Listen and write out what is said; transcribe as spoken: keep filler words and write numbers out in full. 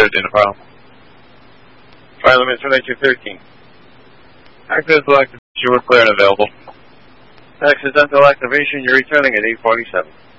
thirteen, no problem. Fire limit two nineteen thirteen. Accidental activation, we're clear and available. Accidental activation, you're returning at eight forty-seven.